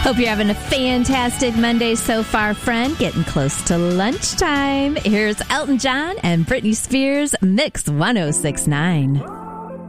Hope you're having a fantastic Monday so far, friend. Getting close to lunchtime. Here's Elton John and Britney Spears, Mix 1069.